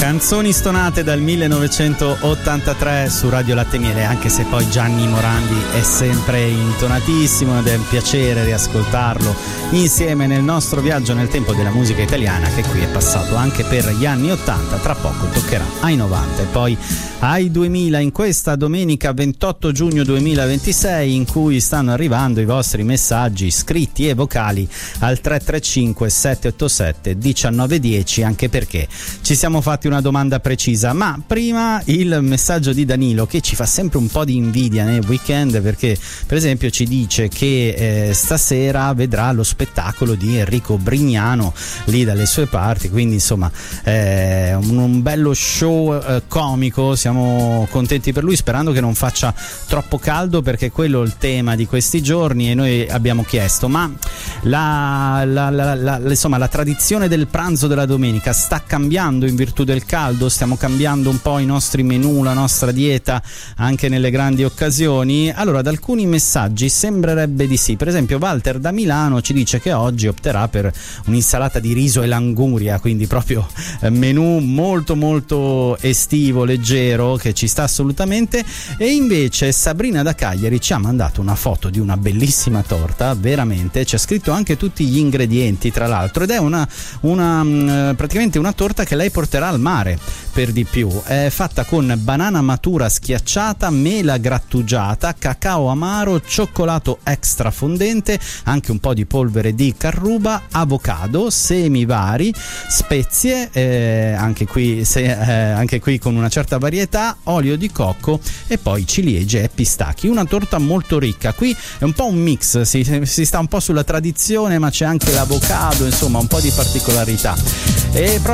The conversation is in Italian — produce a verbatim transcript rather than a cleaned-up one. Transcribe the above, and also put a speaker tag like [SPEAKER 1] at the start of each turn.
[SPEAKER 1] Canzoni stonate dal millenovecentottantatré su Radio Latte e Miele, anche se poi Gianni Morandi è sempre intonatissimo ed è un piacere riascoltarlo insieme nel nostro viaggio nel tempo della musica italiana, che qui è passato anche per gli anni ottanta, tra poco toccherà ai novanta e poi ai duemila, in questa domenica ventotto giugno duemilaventisei, in cui stanno arrivando i vostri messaggi scritti e vocali al tre tre cinque sette otto sette uno nove uno zero, anche perché ci siamo fatti una domanda precisa. Ma prima il messaggio di Danilo, che ci fa sempre un po' di invidia nel weekend, perché per esempio ci dice che eh, stasera vedrà lo spettacolo di Enrico Brignano lì dalle sue parti, quindi insomma eh, un, un bello show eh, comico. Siamo contenti per lui, sperando che non faccia troppo caldo, perché quello è il tema di questi giorni. E noi abbiamo chiesto: ma la, la, la, la, insomma la tradizione del pranzo della domenica sta cambiando in virtù del caldo? Stiamo cambiando un po' i nostri menù, la nostra dieta anche nelle grandi occasioni? Allora, da alcuni messaggi sembrerebbe di sì. Per esempio Walter da Milano ci dice che oggi opterà per un'insalata di riso e languria, quindi proprio menù molto molto estivo, leggero, che ci sta assolutamente. E invece Sabrina da Cagliari ci ha mandato una foto di una bellissima torta, veramente, c'è scritto anche tutti gli ingredienti tra l'altro, ed è una, una praticamente una torta che lei porterà al mare, per di più. È fatta con banana matura schiacciata, mela grattugiata, cacao amaro, cioccolato extra fondente, anche un po' di polvere di carruba, avocado, semi vari, spezie, eh, anche qui se, eh, anche qui con una certa varietà, olio di cocco e poi ciliegie e pistacchi. Una torta molto ricca. Qui è un po' un mix, si, si sta un po' sulla tradizione, ma c'è anche l'avocado, insomma un po' di particolarità. E